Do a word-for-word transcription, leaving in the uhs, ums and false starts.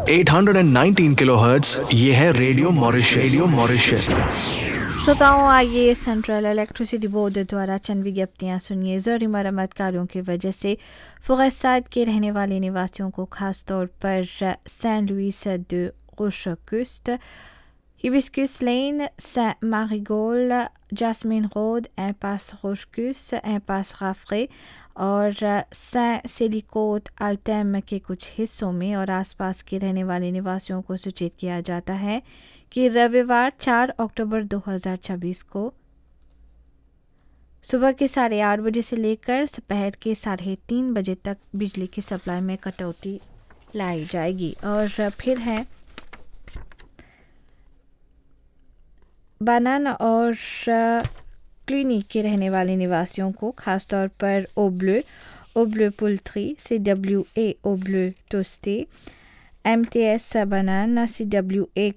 At nineteen kilohertz, ये है radio Mauritius. Radio Mauritius. श्रोताओं, आइए सेंट्रल इलेक्ट्रिसिटी बोर्ड द्वारा चंद विज्ञप्तियाँ सुनिए। ज़रूरी मरम्मत कार्यों की वजह से फुगैसाद के रहने वाले निवासियों को खास तौर पर San Luis de Rochecuste, Hibiscus Lane, Saint-Marigold, Jasmine Road, Impasse Rochecuste, Impasse Raffray और सें-सिलिकोट अल्टेम के कुछ हिस्सों में और आसपास के रहने वाले निवासियों को सूचित किया जाता है कि रविवार चार अक्टूबर दो हज़ार छब्बीस को सुबह के साढ़े आठ बजे से लेकर दोपहर के साढ़े तीन बजे तक बिजली की सप्लाई में कटौती लाई जाएगी। और फिर है बनान और क्लिनिक के रहने वाले निवासियों को खासतौर पर ओब्ले ओब्ले पुल्ट्री C W A ओब्ले टोस्टे M T S बनान सी डब्ल्यू ए